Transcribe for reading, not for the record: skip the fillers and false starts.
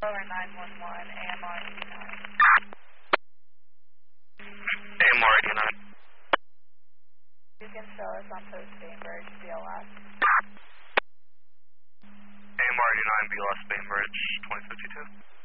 Tower 911, AMR 89. AMR 89. You can show us on Post Bainbridge, BLS. AMR 89, BLS Bainbridge, 2052.